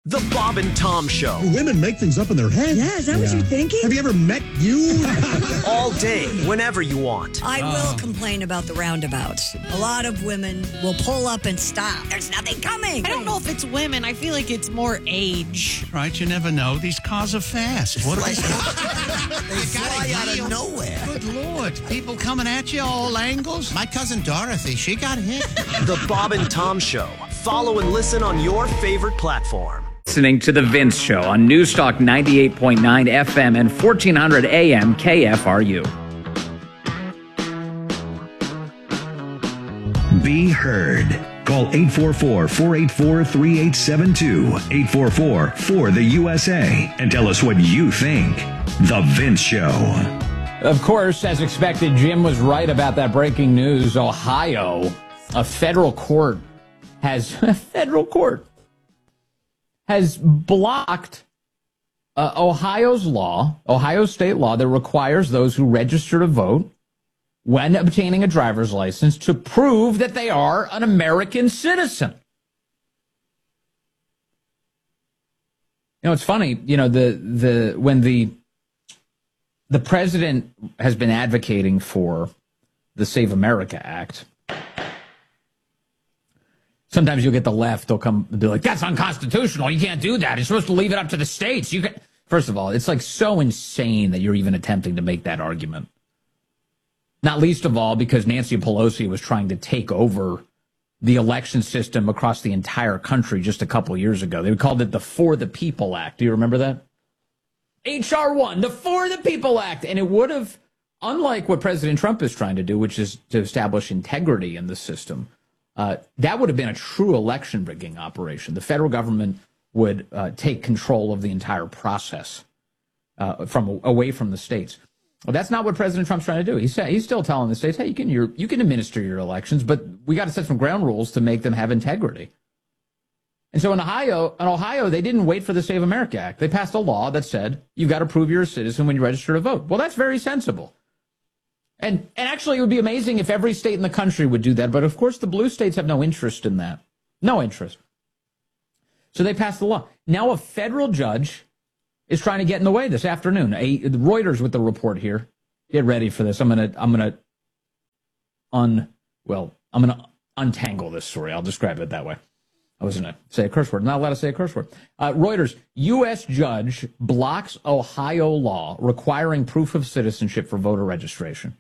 The Bob and Tom Show. Women make things up in their head. Yeah, is that what you're thinking? Have you ever met you? All day, whenever you want. I will complain about the roundabouts. A lot of women will pull up and stop. There's nothing coming. I don't know if it's women. I feel like it's more age. Right, you never know. These cars are fast. What They fly out of nowhere. Good Lord. People coming at you all angles. My cousin Dorothy, she got hit. The Bob and Tom Show. Follow and listen on your favorite platform. Listening to The Vince Show on Newstalk 98.9 FM and 1400 AM KFRU. Be heard. Call 844-484-3872, 844-4-the-USA, and tell us what you think. The Vince Show. Of course, as expected, Jim was right about that breaking news. Ohio, a federal court has blocked Ohio state law that requires those who register to vote when obtaining a driver's license to prove that they are an American citizen. You know, it's funny, you know, when the president has been advocating for the Save America Act. Sometimes you'll get the left, they'll come and be like, that's unconstitutional. You can't do that. You're supposed to leave it up to the states. First of all, it's like so insane that you're even attempting to make that argument. Not least of all because Nancy Pelosi was trying to take over the election system across the entire country just a couple years ago. They called it the For the People Act. Do you remember that? H.R. 1, the For the People Act. And it would have, unlike what President Trump is trying to do, which is to establish integrity in the system, that would have been a true election rigging operation. The federal government would take control of the entire process away from the states. Well, that's not what President Trump's trying to do. He's still telling the states, hey, you can administer your elections, but we got to set some ground rules to make them have integrity. And so in Ohio, they didn't wait for the Save America Act. They passed a law that said you've got to prove you're a citizen when you register to vote. Well, that's very sensible. And actually, it would be amazing if every state in the country would do that. But of course, the blue states have no interest in that. No interest. So they passed the law. Now a federal judge is trying to get in the way this afternoon. Reuters with the report here. Get ready for this. I'm gonna untangle this story. I'll describe it that way. I was going to say a curse word. I'm not allowed to say a curse word. Reuters, U.S. judge blocks Ohio law requiring proof of citizenship for voter registration.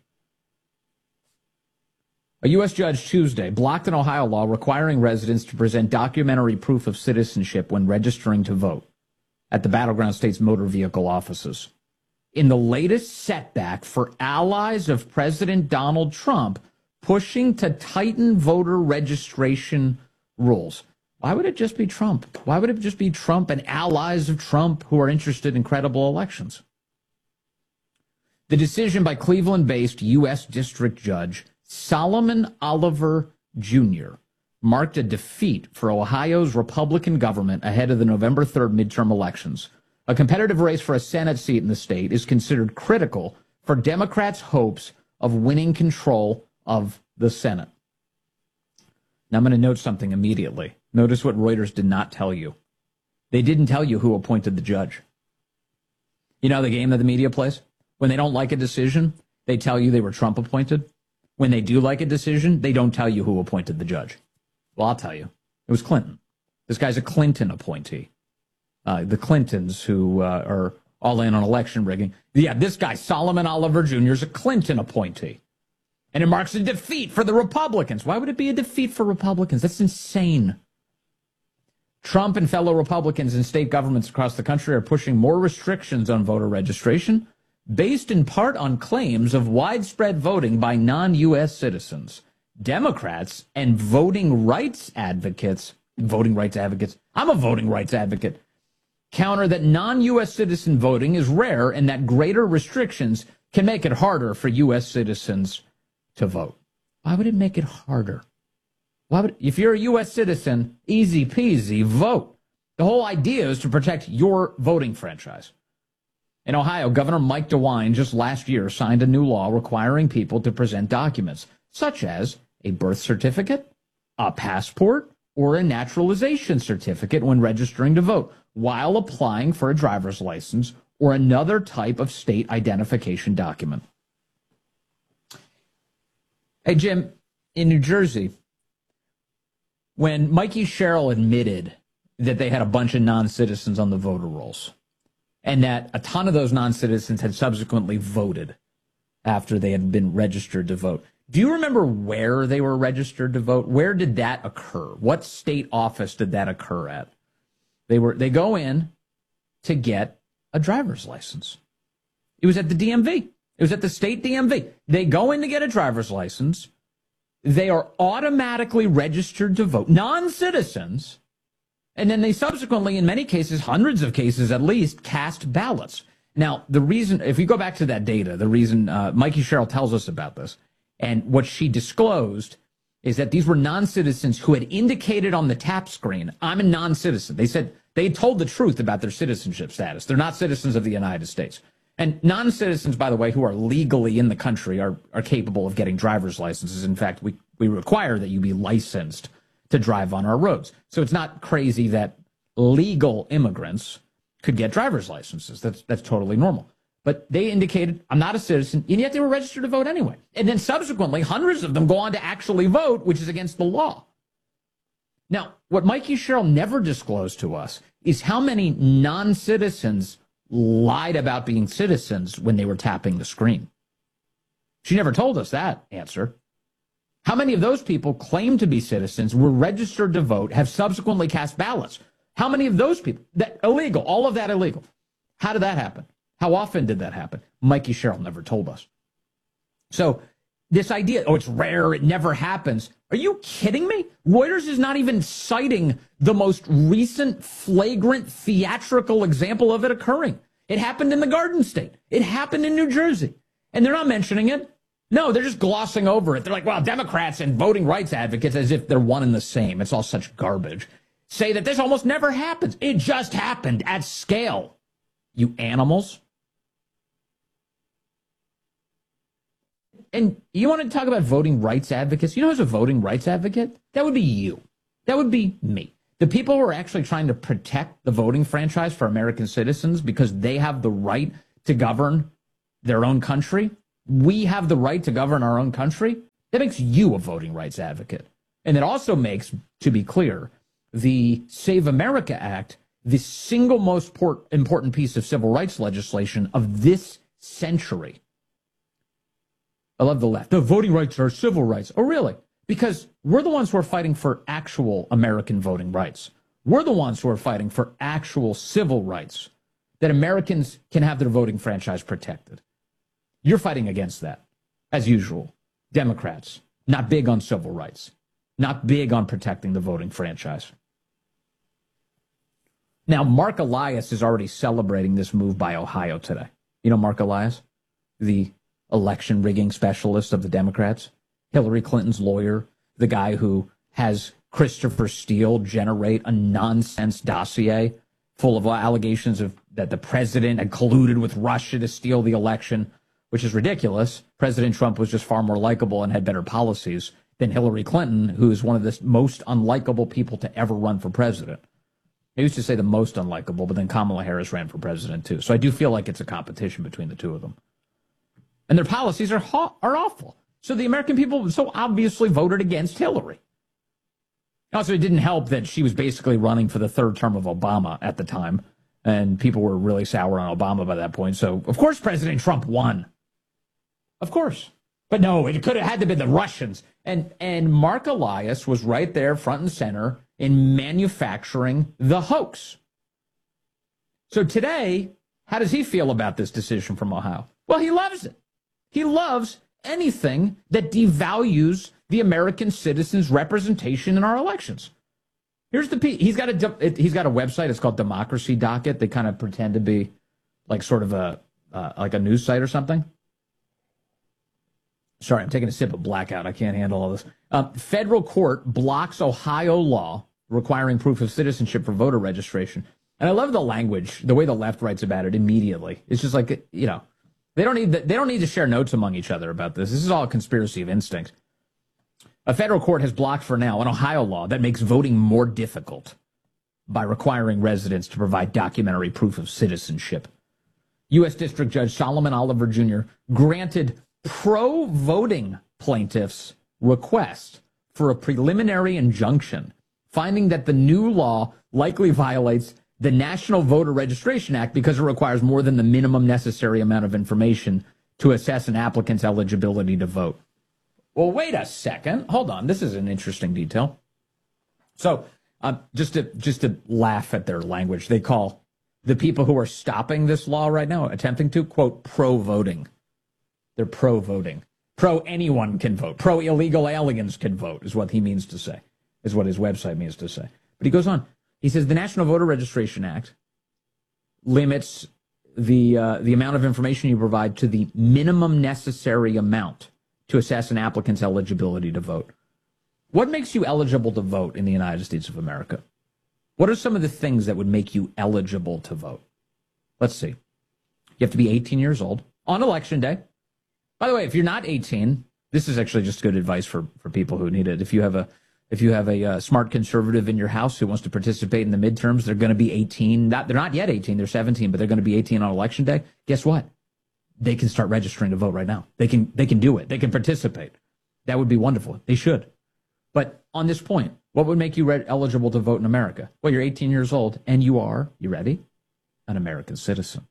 A U.S. judge Tuesday blocked an Ohio law requiring residents to present documentary proof of citizenship when registering to vote at the battleground state's motor vehicle offices. In the latest setback for allies of President Donald Trump pushing to tighten voter registration rules. Why would it just be Trump? Why would it just be Trump and allies of Trump who are interested in credible elections? The decision by Cleveland-based U.S. District Judge Solomon Oliver Jr. marked a defeat for Ohio's Republican government ahead of the November 3rd midterm elections. A competitive race for a Senate seat in the state is considered critical for Democrats' hopes of winning control of the Senate. Now I'm going to note something immediately. Notice what Reuters did not tell you. They didn't tell you who appointed the judge. You know the game that the media plays? When they don't like a decision, they tell you they were Trump appointed. When they do like a decision, they don't tell you who appointed the judge. Well, I'll tell you. It was Clinton. This guy's a Clinton appointee. The Clintons who are all in on election rigging. Yeah, this guy, Solomon Oliver Jr., is a Clinton appointee. And it marks a defeat for the Republicans. Why would it be a defeat for Republicans? That's insane. Trump and fellow Republicans in state governments across the country are pushing more restrictions on voter registration, based in part on claims of widespread voting by non-U.S. citizens. Democrats and voting rights advocates, I'm a voting rights advocate, counter that non-U.S. citizen voting is rare and that greater restrictions can make it harder for U.S. citizens to vote. Why would it make it harder? If you're a U.S. citizen, easy peasy, vote. The whole idea is to protect your voting franchise. In Ohio, Governor Mike DeWine just last year signed a new law requiring people to present documents, such as a birth certificate, a passport, or a naturalization certificate when registering to vote while applying for a driver's license or another type of state identification document. Hey, Jim, in New Jersey, when Mikey Sherrill admitted that they had a bunch of non-citizens on the voter rolls and that a ton of those non-citizens had subsequently voted after they had been registered to vote, do you remember where they were registered to vote? Where did that occur? What state office did that occur at? They go in to get a driver's license. It was at the DMV. It was at the state DMV. They go in to get a driver's license. They are automatically registered to vote, non-citizens, and then they subsequently, in many cases, hundreds of cases at least, cast ballots. Now, the reason, if you go back to that data, the reason Mikey Sherrill tells us about this, and what she disclosed is that these were non-citizens who had indicated on the tap screen, I'm a non-citizen. They said they told the truth about their citizenship status. They're not citizens of the United States. And non-citizens, by the way, who are legally in the country are capable of getting driver's licenses. In fact, we require that you be licensed to drive on our roads. So it's not crazy that legal immigrants could get driver's licenses. That's totally normal. But they indicated, I'm not a citizen, and yet they were registered to vote anyway. And then subsequently, hundreds of them go on to actually vote, which is against the law. Now, what Mikey Sherrill never disclosed to us is how many non-citizens lied about being citizens when they were tapping the screen. She never told us that answer. How many of those people claim to be citizens, were registered to vote, have subsequently cast ballots? How many of those people? That illegal, all of that illegal. How did that happen? How often did that happen? Mikey Sherrill never told us. So this idea, it's rare, it never happens. Are you kidding me? Reuters is not even citing the most recent flagrant theatrical example of it occurring. It happened in the Garden State. It happened in New Jersey. And they're not mentioning it. No, they're just glossing over it. They're like, well, Democrats and voting rights advocates, as if they're one and the same. It's all such garbage. Say that this almost never happens. It just happened at scale. You animals. And you want to talk about voting rights advocates? You know who's a voting rights advocate? That would be you. That would be me. The people who are actually trying to protect the voting franchise for American citizens because they have the right to govern their own country. We have the right to govern our own country. That makes you a voting rights advocate. And it also makes, to be clear, the Save America Act the single most important piece of civil rights legislation of this century. I love the left. The voting rights are civil rights. Oh, really? Because we're the ones who are fighting for actual American voting rights. We're the ones who are fighting for actual civil rights, that Americans can have their voting franchise protected. You're fighting against that, as usual. Democrats, not big on civil rights, not big on protecting the voting franchise. Now, Mark Elias is already celebrating this move by Ohio today. You know Mark Elias, the election rigging specialist of the Democrats, Hillary Clinton's lawyer, the guy who has Christopher Steele generate a nonsense dossier full of allegations of that the president had colluded with Russia to steal the election, which is ridiculous. President Trump was just far more likable and had better policies than Hillary Clinton, who is one of the most unlikable people to ever run for president. I used to say the most unlikable, but then Kamala Harris ran for president too. So I do feel like it's a competition between the two of them. And their policies are awful. So the American people so obviously voted against Hillary. Also, it didn't help that she was basically running for the third term of Obama at the time, and people were really sour on Obama by that point. So, of course, President Trump won. Of course. But no, it could have had to be the Russians. And Mark Elias was right there front and center in manufacturing the hoax. So today, how does he feel about this decision from Ohio? Well, he loves it. He loves anything that devalues the American citizens' representation in our elections. Here's the piece. He's got a website. It's called Democracy Docket. They kind of pretend to be like sort of like a news site or something. Sorry, I'm taking a sip of blackout. I can't handle all this. Federal court blocks Ohio law requiring proof of citizenship for voter registration. And I love the language, the way the left writes about it immediately. It's just like, you know, they don't need to share notes among each other about this. This is all a conspiracy of instinct. A federal court has blocked for now an Ohio law that makes voting more difficult by requiring residents to provide documentary proof of citizenship. U.S. District Judge Solomon Oliver Jr. granted pro-voting plaintiffs' request for a preliminary injunction, finding that the new law likely violates the National Voter Registration Act because it requires more than the minimum necessary amount of information to assess an applicant's eligibility to vote. Well, wait a second. Hold on. This is an interesting detail. So just to laugh at their language, they call the people who are stopping this law right now, attempting to, quote, pro-voting. They're pro-voting. Pro-anyone can vote. Pro-illegal aliens can vote is what he means to say, is what his website means to say. But he goes on. He says the National Voter Registration Act limits the amount of information you provide to the minimum necessary amount to assess an applicant's eligibility to vote. What makes you eligible to vote in the United States of America? What are some of the things that would make you eligible to vote? Let's see. You have to be 18 years old on Election Day. By the way, if you're not 18, this is actually just good advice for people who need it. If you have a smart conservative in your house who wants to participate in the midterms, they're going to be 18. They're not yet 18, they're 17, but they're going to be 18 on Election Day. Guess what? They can start registering to vote right now. They can do it. They can participate. That would be wonderful. They should. But on this point, what would make you eligible to vote in America? Well, you're 18 years old, and you are, you ready? An American citizen.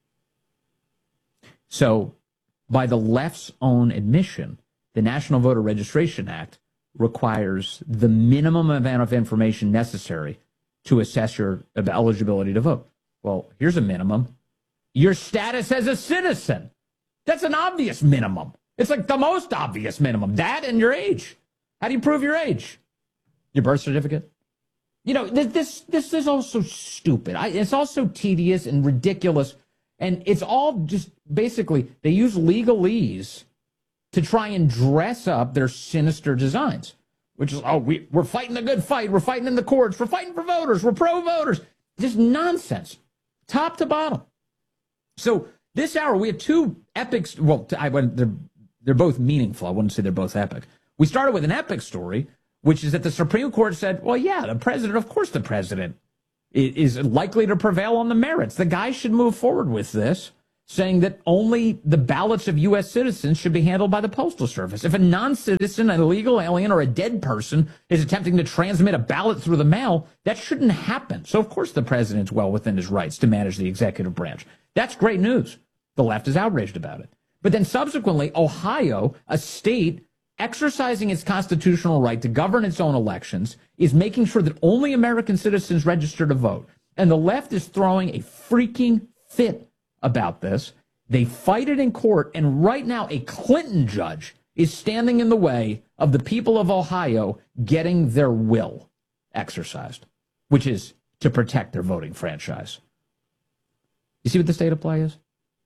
So, by the left's own admission, the National Voter Registration Act requires the minimum amount of information necessary to assess your eligibility to vote. Well, here's a minimum. Your status as a citizen. That's an obvious minimum. It's like the most obvious minimum. That and your age. How do you prove your age? Your birth certificate? You know, this is also stupid. It's also tedious and ridiculous. And it's all just basically, they use legalese to try and dress up their sinister designs, which is, we're fighting a good fight. We're fighting in the courts. We're fighting for voters. We're pro-voters. Just nonsense, top to bottom. So this hour, we have two epics. Well, they're both meaningful. I wouldn't say they're both epic. We started with an epic story, which is that the Supreme Court said, well, yeah, the president is likely to prevail on the merits. The guy should move forward with this, saying that only the ballots of U.S. citizens should be handled by the Postal Service. If a non-citizen, an illegal alien, or a dead person is attempting to transmit a ballot through the mail, that shouldn't happen. So, of course, the president's well within his rights to manage the executive branch. That's great news. The left is outraged about it. But then subsequently, Ohio, a state exercising its constitutional right to govern its own elections, is making sure that only American citizens register to vote. And the left is throwing a freaking fit about this. They fight it in court, and right now a Clinton judge is standing in the way of the people of Ohio getting their will exercised, which is to protect their voting franchise. You see what the state of play is?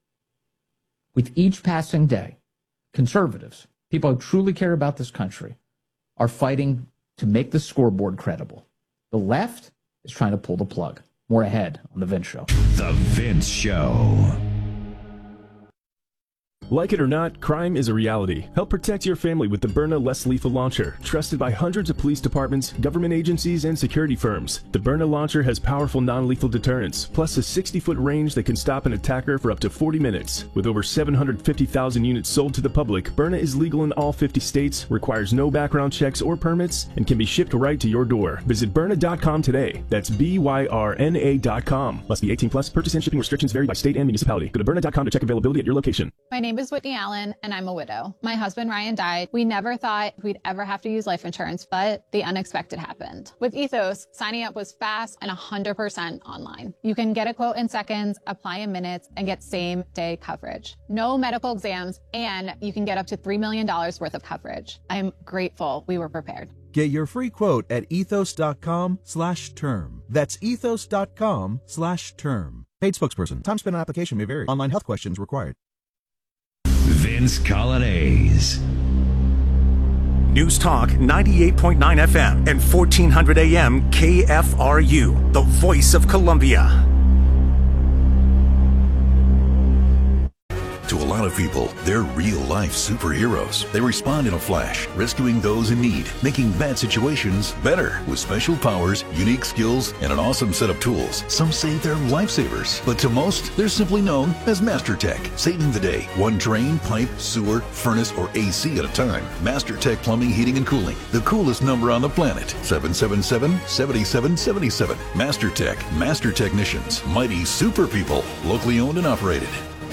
With each passing day, conservatives, people who truly care about this country, are fighting to make the scoreboard credible. The left is trying to pull the plug. More ahead on The Vince Show. The Vince Show. Like it or not, crime is a reality. Help protect your family with the Byrna Less Lethal Launcher. Trusted by hundreds of police departments, government agencies, and security firms. The Byrna Launcher has powerful non-lethal deterrence, plus a 60-foot range that can stop an attacker for up to 40 minutes. With over 750,000 units sold to the public, Byrna is legal in all 50 states, requires no background checks or permits, and can be shipped right to your door. Visit Byrna.com today. That's BYRNA.com. Must be 18 plus. Purchase and shipping restrictions vary by state and municipality. Go to Byrna.com to check availability at your location. My name is Whitney Allen, and I'm a widow. My husband, Ryan, died. We never thought we'd ever have to use life insurance, but the unexpected happened. With Ethos, signing up was fast and 100% online. You can get a quote in seconds, apply in minutes, and get same-day coverage. No medical exams, and you can get up to $3 million worth of coverage. I'm grateful we were prepared. Get your free quote at ethos.com/term. That's ethos.com/term. Paid spokesperson. Time spent on application may vary. Online health questions required. Vince Coglianese. News Talk 98.9 FM and 1400 AM KFRU, the voice of Columbia. To a lot of people. They're real-life superheroes. They respond in a flash, rescuing those in need, making bad situations better with special powers, unique skills, and an awesome set of tools. Some say they're lifesavers, but to most, they're simply known as MasterTech, saving the day. One drain, pipe, sewer, furnace, or AC at a time. MasterTech Plumbing, Heating, and Cooling. The coolest number on the planet. 777-7777. MasterTech. Master Technicians. Mighty super people. Locally owned and operated.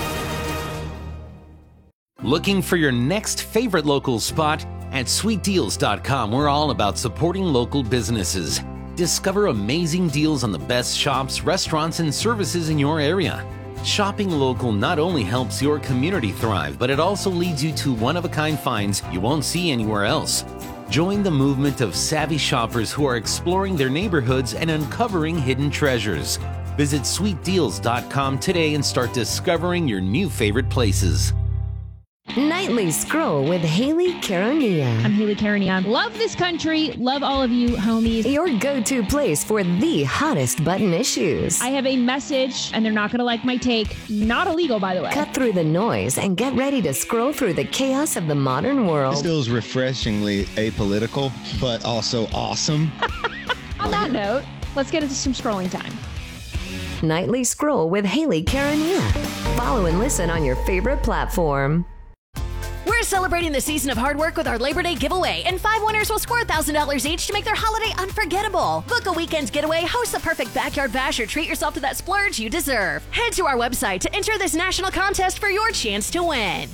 Looking for your next favorite local spot? At sweetdeals.com, we're all about supporting local businesses. Discover amazing deals on the best shops, restaurants, and services in your area. Shopping local not only helps your community thrive, but it also leads you to one-of-a-kind finds you won't see anywhere else. Join the movement of savvy shoppers who are exploring their neighborhoods and uncovering hidden treasures. Visit sweetdeals.com today and start discovering your new favorite places. Nightly Scroll with Haley Carania. I'm Haley Carania. Love this country. Love all of you, homies. Your go-to place for the hottest button issues. I have a message, and they're not going to like my take. Not illegal, by the way. Cut through the noise and get ready to scroll through the chaos of the modern world. This feels refreshingly apolitical, but also awesome. On that note, let's get into some scrolling time. Nightly Scroll with Haley Carania. Follow and listen on your favorite platform. We're celebrating the season of hard work with our Labor Day giveaway, and 5 winners will score $1,000 each to make their holiday unforgettable. Book a weekend's getaway, host the perfect backyard bash, or treat yourself to that splurge you deserve. Head to our website to enter this national contest for your chance to win.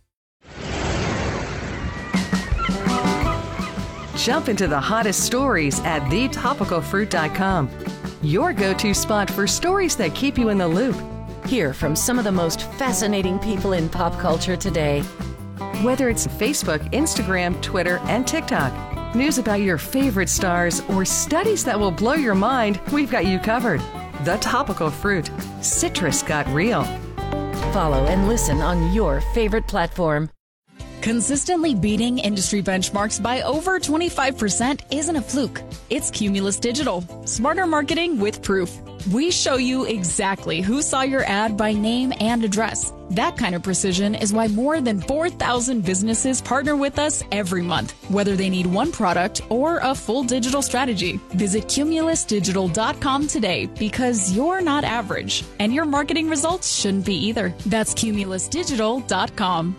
Jump into the hottest stories at thetopicalfruit.com. Your go-to spot for stories that keep you in the loop. Hear from some of the most fascinating people in pop culture today. Whether it's Facebook, Instagram, Twitter, and TikTok, news about your favorite stars, or studies that will blow your mind, we've got you covered. The Topical Fruit. Citrus got real. Follow and listen on your favorite platform. Consistently beating industry benchmarks by over 25% isn't a fluke. It's Cumulus Digital. Smarter marketing with proof. We show you exactly who saw your ad by name and address. That kind of precision is why more than 4,000 businesses partner with us every month, whether they need one product or a full digital strategy. Visit cumulusdigital.com today, because you're not average, and your marketing results shouldn't be either. That's cumulusdigital.com.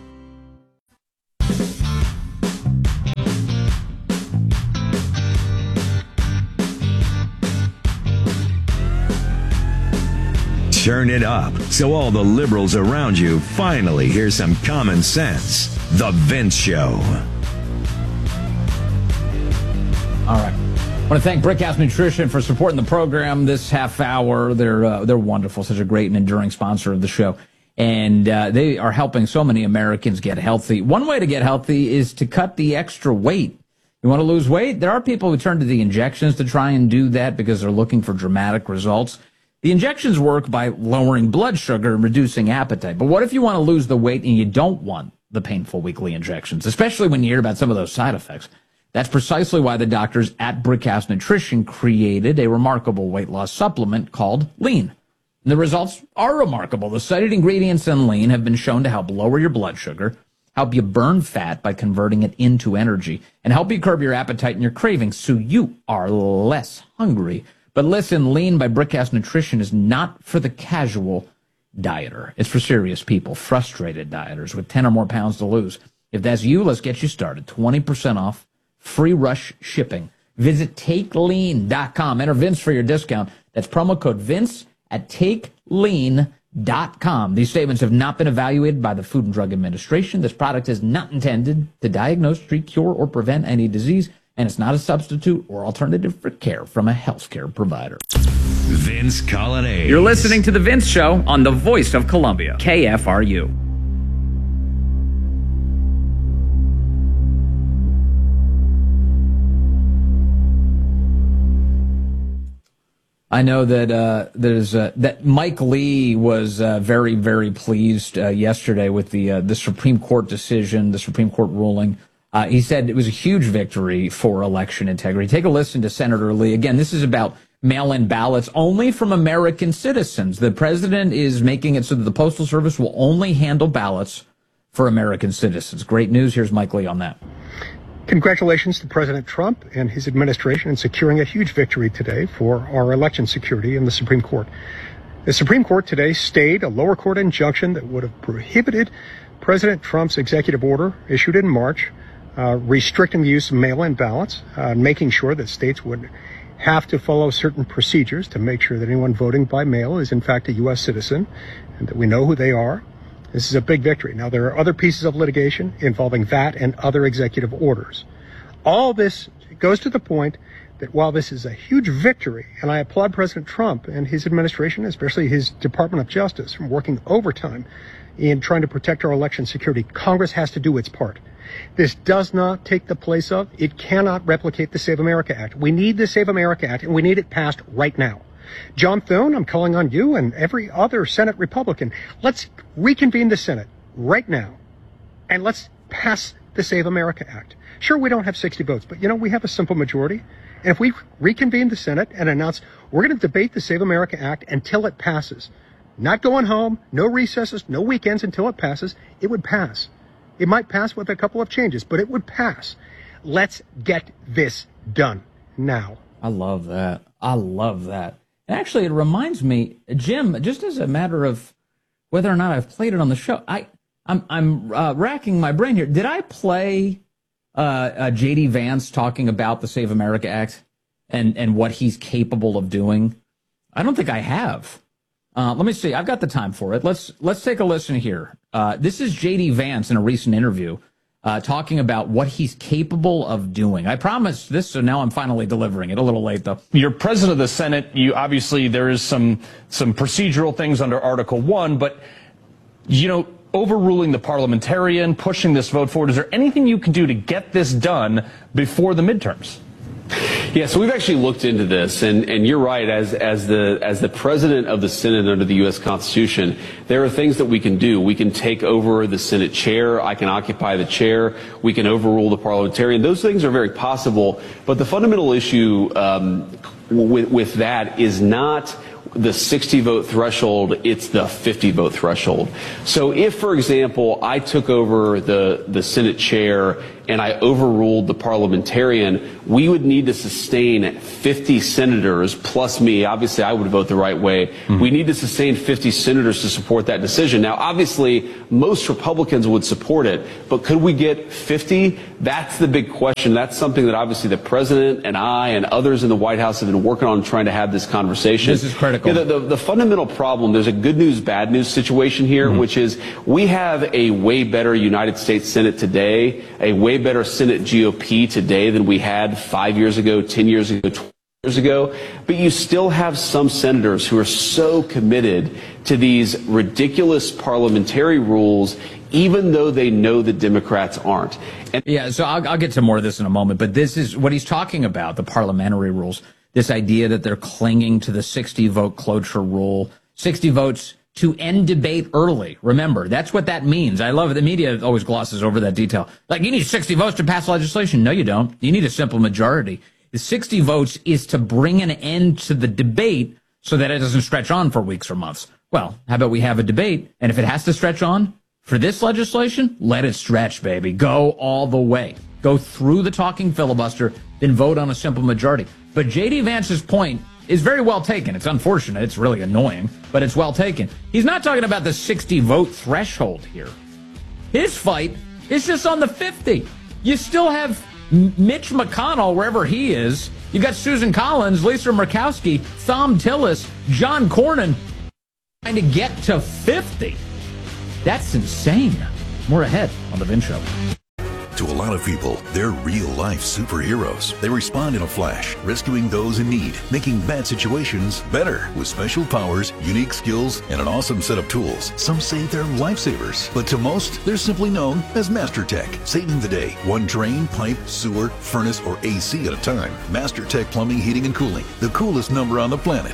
Turn it up so all the liberals around you finally hear some common sense. The Vince Show. All right. I want to thank Brickhouse Nutrition for supporting the program this half hour. They're wonderful, such a great and enduring sponsor of the show. And they are helping so many Americans get healthy. One way to get healthy is to cut the extra weight. You want to lose weight? There are people who turn to the injections to try and do that because they're looking for dramatic results. The injections work by lowering blood sugar and reducing appetite. But what if you want to lose the weight and you don't want the painful weekly injections, especially when you hear about some of those side effects? That's precisely why the doctors at Brickhouse Nutrition created a remarkable weight loss supplement called Lean. And the results are remarkable. The studied ingredients in Lean have been shown to help lower your blood sugar, help you burn fat by converting it into energy, and help you curb your appetite and your cravings so you are less hungry. But listen, Lean by Brickhouse Nutrition is not for the casual dieter. It's for serious people, frustrated dieters with 10 or more pounds to lose. If that's you, let's get you started. 20% off, free rush shipping. Visit TakeLean.com. Enter Vince for your discount. That's promo code Vince at TakeLean.com. These statements have not been evaluated by the Food and Drug Administration. This product is not intended to diagnose, treat, cure, or prevent any disease, and it's not a substitute or alternative for care from a healthcare provider. Vince Colonnade. You're listening to The Vince Show on the Voice of Columbia, KFRU. I know that that Mike Lee was very, very pleased yesterday with the Supreme Court decision, the Supreme Court ruling. He said it was a huge victory for election integrity. Take a listen to Senator Lee. Again, this is about mail-in ballots only from American citizens. The president is making it so that the Postal Service will only handle ballots for American citizens. Great news. Here's Mike Lee on that. Congratulations to President Trump and his administration in securing a huge victory today for our election security in the Supreme Court. The Supreme Court today stayed a lower court injunction that would have prohibited President Trump's executive order issued in March, restricting the use of mail-in ballots, making sure that states would have to follow certain procedures to make sure that anyone voting by mail is in fact a U.S. citizen and that we know who they are. This is a big victory. Now, there are other pieces of litigation involving that and other executive orders. All this goes to the point that while this is a huge victory, and I applaud President Trump and his administration, especially his Department of Justice, from working overtime in trying to protect our election security, Congress has to do its part. This does not take the place of, it cannot replicate the Save America Act. We need the Save America Act, and we need it passed right now. John Thune, I'm calling on you and every other Senate Republican. Let's reconvene the Senate right now, and let's pass the Save America Act. Sure, we don't have 60 votes, but we have a simple majority. And if we reconvene the Senate and announce we're going to debate the Save America Act until it passes, not going home, no recesses, no weekends until it passes, it would pass. It might pass with a couple of changes, but it would pass. Let's get this done now. I love that. I love that. Actually, it reminds me, Jim, just as a matter of whether or not I've played it on the show, I'm racking my brain here. Did I play J.D. Vance talking about the Save America Act and what he's capable of doing? I don't think I have. Let me see. I've got the time for it. Let's take a listen here. This is J.D. Vance in a recent interview talking about what he's capable of doing. I promised this, so now I'm finally delivering it. A little late, though. You're president of the Senate. You obviously, there is some procedural things under Article 1, but, overruling the parliamentarian, pushing this vote forward, is there anything you can do to get this done before the midterms? Yeah, so we've actually looked into this, and you're right. As the president of the Senate under the U.S. Constitution, there are things that we can do. We can take over the Senate chair. I can occupy the chair. We can overrule the parliamentarian. Those things are very possible. But the fundamental issue with that is not the 60-vote threshold, it's the 50-vote threshold. So if, for example, I took over the Senate chair and I overruled the parliamentarian, we would need to sustain 50 senators plus me. Obviously, I would vote the right way. Mm-hmm. We need to sustain 50 senators to support that decision. Now, obviously, most Republicans would support it, but could we get 50? That's the big question. That's something that obviously the president and I and others in the White House have been working on trying to have this conversation. This is critical. The fundamental problem, there's a good news, bad news situation here, which is we have a way better United States Senate today, a way better Senate GOP today than we had 5 years ago, 10 years ago, 20 years ago. But you still have some senators who are so committed to these ridiculous parliamentary rules, even though they know the Democrats aren't. And yeah, so I'll get to more of this in a moment, but this is what he's talking about, the parliamentary rules. This idea that they're clinging to the 60-vote cloture rule, 60 votes to end debate early. Remember, that's what that means. I love it. The media always glosses over that detail. Like, you need 60 votes to pass legislation. No, you don't. You need a simple majority. The 60 votes is to bring an end to the debate so that it doesn't stretch on for weeks or months. Well, how about we have a debate, and if it has to stretch on for this legislation, let it stretch, baby. Go all the way. Go through the talking filibuster, then vote on a simple majority. But J.D. Vance's point is very well taken. It's unfortunate. It's really annoying, but it's well taken. He's not talking about the 60-vote threshold here. His fight is just on the 50. You still have Mitch McConnell, wherever he is. You've got Susan Collins, Lisa Murkowski, Thom Tillis, John Cornyn trying to get to 50. That's insane. More ahead on The Vin Show. To a lot of people, they're real-life superheroes. They respond in a flash, rescuing those in need, making bad situations better with special powers, unique skills, and an awesome set of tools. Some say they're lifesavers, but to most, they're simply known as MasterTech, saving the day. One drain, pipe, sewer, furnace, or AC at a time. MasterTech Plumbing, Heating, and Cooling. The coolest number on the planet.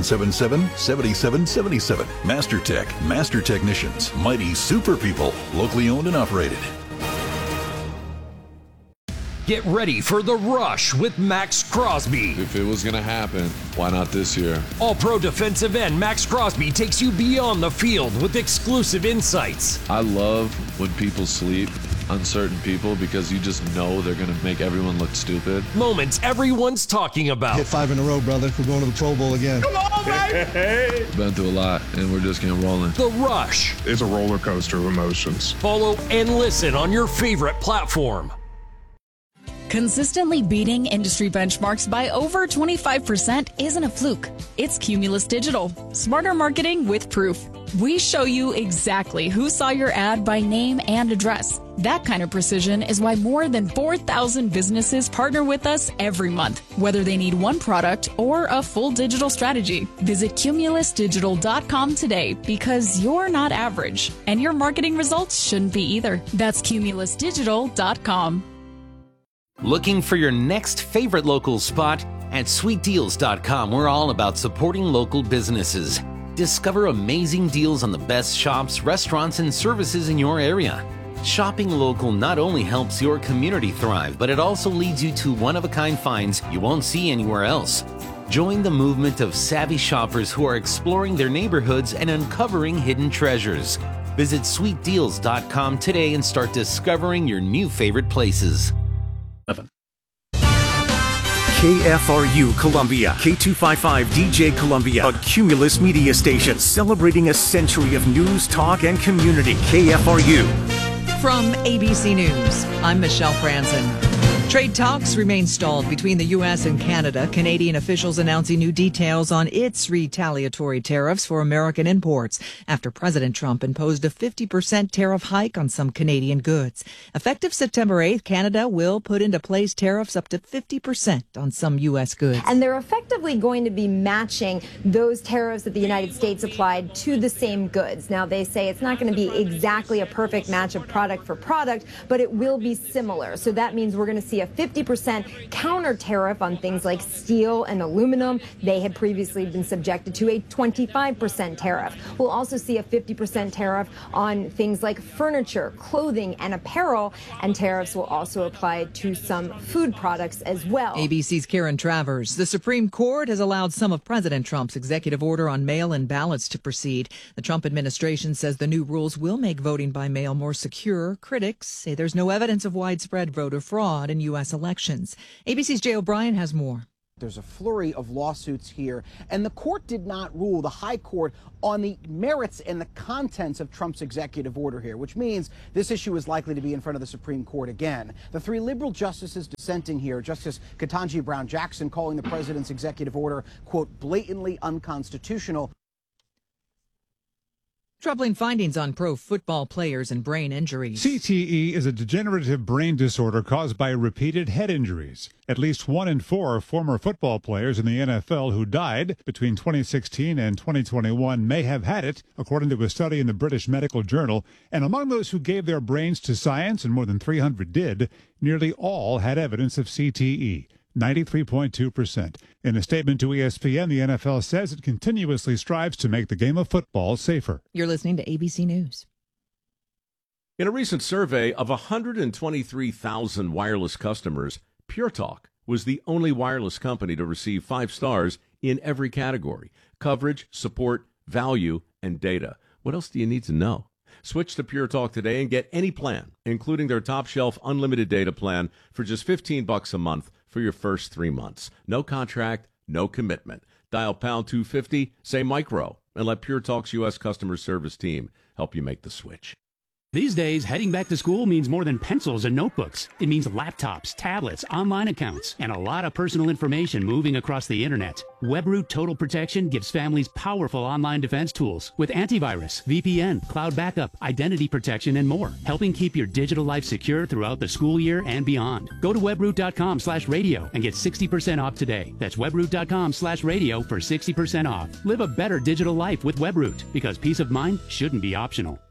777-7777. MasterTech. Master Technicians. Mighty super people. Locally owned and operated. Get ready for The Rush with Max Crosby. If it was going to happen, why not this year? All-pro defensive end Max Crosby takes you beyond the field with exclusive insights. I love when people sleep on certain people because you just know they're going to make everyone look stupid. Moments everyone's talking about. Hit 5 in a row, brother. We're going to the Pro Bowl again. Come on, baby! Been through a lot, and we're just getting rolling. The Rush. It's a roller coaster of emotions. Follow and listen on your favorite platform. Consistently beating industry benchmarks by over 25% isn't a fluke. It's Cumulus Digital. Smarter marketing with proof. We show you exactly who saw your ad by name and address. That kind of precision is why more than 4,000 businesses partner with us every month, whether they need one product or a full digital strategy. Visit cumulusdigital.com today because you're not average, and your marketing results shouldn't be either. That's cumulusdigital.com. Looking for your next favorite local spot? At sweetdeals.com, we're all about supporting local businesses. Discover amazing deals on the best shops, restaurants, and services in your area. Shopping local not only helps your community thrive, but it also leads you to one-of-a-kind finds you won't see anywhere else. Join the movement of savvy shoppers who are exploring their neighborhoods and uncovering hidden treasures. Visit sweetdeals.com today and start discovering your new favorite places. KFRU Columbia, K255 DJ Columbia, a Cumulus media station celebrating a century of news, talk, and community. KFRU. From ABC News, I'm Michelle Franzen. Trade talks remain stalled between the U.S. and Canada. Canadian officials announcing new details on its retaliatory tariffs for American imports after President Trump imposed a 50% tariff hike on some Canadian goods. Effective September 8th, Canada will put into place tariffs up to 50% on some U.S. goods. And they're effectively going to be matching those tariffs that the United States applied to the same goods. Now, they say it's not going to be exactly a perfect match of product for product, but it will be similar. So that means we're going to see a 50% counter tariff on things like steel and aluminum. They had previously been subjected to a 25% tariff. We'll also see a 50% tariff on things like furniture, clothing, and apparel, and tariffs will also apply to some food products as well. ABC's Karen Travers. The Supreme Court has allowed some of President Trump's executive order on mail-in ballots to proceed. The Trump administration says the new rules will make voting by mail more secure. Critics say there's no evidence of widespread voter fraud in U.S. elections. ABC's Jay O'Brien has more. There's a flurry of lawsuits here, and the court did not rule, the high court, on the merits and the contents of Trump's executive order here, which means this issue is likely to be in front of the Supreme Court again. The three liberal justices dissenting here, Justice Ketanji Brown Jackson calling the president's executive order, quote, blatantly unconstitutional. Troubling findings on pro football players and brain injuries. CTE is a degenerative brain disorder caused by repeated head injuries. At least 1 in 4 former football players in the NFL who died between 2016 and 2021 may have had it, according to a study in the British Medical Journal. And among those who gave their brains to science, and more than 300 did, nearly all had evidence of CTE. 93.2%. In a statement to ESPN, the NFL says it continuously strives to make the game of football safer. You're listening to ABC News. In a recent survey of 123,000 wireless customers, Pure Talk was the only wireless company to receive 5 stars in every category: coverage, support, value, and data. What else do you need to know? Switch to Pure Talk today and get any plan, including their top shelf unlimited data plan, for just $15 a month for your first 3 months. No contract, no commitment. Dial pound 250, say micro, and let Pure Talk's U.S. customer service team help you make the switch. These days, heading back to school means more than pencils and notebooks. It means laptops, tablets, online accounts, and a lot of personal information moving across the internet. WebRoot Total Protection gives families powerful online defense tools with antivirus, VPN, cloud backup, identity protection, and more, helping keep your digital life secure throughout the school year and beyond. Go to webroot.com/radio and get 60% off today. That's webroot.com/radio for 60% off. Live a better digital life with WebRoot, because peace of mind shouldn't be optional.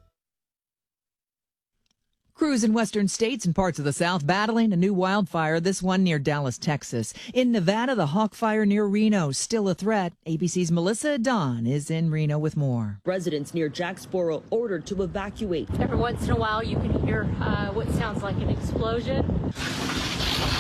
Crews in western states and parts of the South battling a new wildfire, this one near Dallas, Texas. In Nevada, the Hawk Fire near Reno, still a threat. ABC's Melissa Don is in Reno with more. Residents near Jacksboro ordered to evacuate. Every once in a while, you can hear what sounds like an explosion.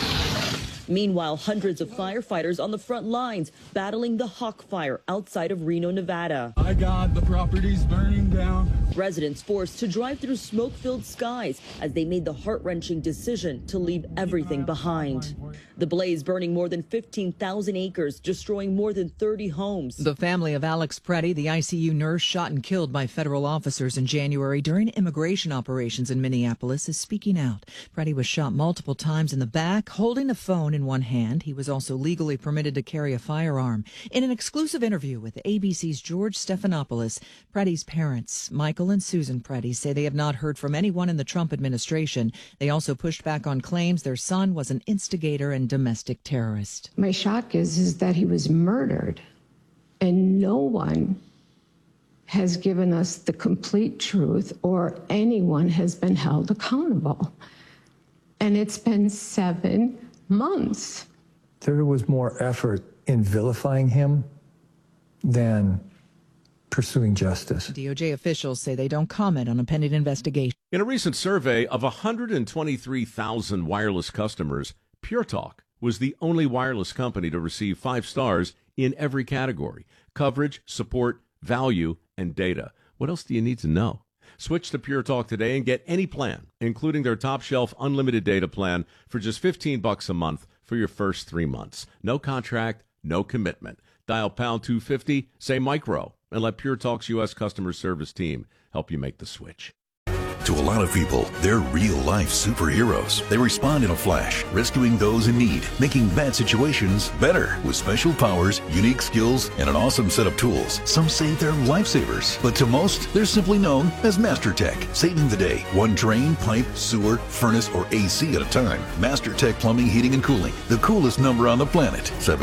Meanwhile, hundreds of firefighters on the front lines battling the Hawk Fire outside of Reno, Nevada. My God, the property's burning down. Residents forced to drive through smoke-filled skies as they made the heart-wrenching decision to leave everything behind. The blaze burning more than 15,000 acres, destroying more than 30 homes. The family of Alex Preddy, the ICU nurse shot and killed by federal officers in January during immigration operations in Minneapolis, is speaking out. Preddy was shot multiple times in the back, holding a phone in one hand. He was also legally permitted to carry a firearm. In an exclusive interview with ABC's George Stephanopoulos, Preddy's parents, Michael and Susan Preddy, say they have not heard from anyone in the Trump administration. They also pushed back on claims their son was an instigator and domestic terrorist. My shock is that he was murdered, and no one has given us the complete truth or anyone has been held accountable. And it's been 7 months. There was more effort in vilifying him than pursuing justice. DOJ officials say they don't comment on a pending investigation. In a recent survey of 123,000 wireless customers, Pure Talk was the only wireless company to receive 5 stars in every category: coverage, support, value, and data. What else do you need to know? Switch to Pure Talk today and get any plan, including their top shelf unlimited data plan, for just $15 a month for your first 3 months. No contract, no commitment. Dial pound 250, say micro, and let Pure Talk's U.S. customer service team help you make the switch. To a lot of people, they're real-life superheroes. They respond in a flash, rescuing those in need, making bad situations better with special powers, unique skills, and an awesome set of tools. Some say they're lifesavers, but to most, they're simply known as MasterTech, saving the day, one drain, pipe, sewer, furnace, or AC at a time. MasterTech Plumbing, Heating, and Cooling, the coolest number on the planet,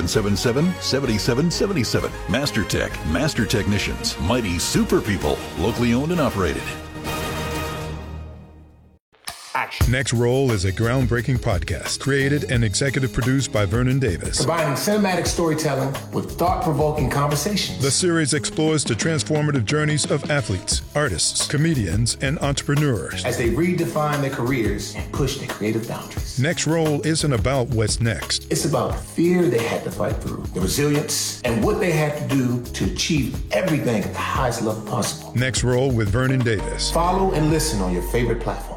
777-7777. MasterTech, Master Technicians, mighty super people, locally owned and operated. Next Roll is a groundbreaking podcast created and executive produced by Vernon Davis. Combining cinematic storytelling with thought-provoking conversations. The series explores the transformative journeys of athletes, artists, comedians, and entrepreneurs as they redefine their careers and push their creative boundaries. Next Roll isn't about what's next. It's about the fear they had to fight through, the resilience, and what they had to do to achieve everything at the highest level possible. Next Roll with Vernon Davis. Follow and listen on your favorite platform.